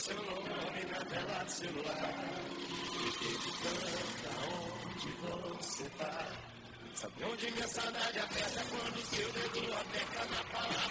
seu nome na tela do celular. Fiquei de tanto aonde você tá. Sabe onde minha saudade aperta quando seu dedo aperta na palavra.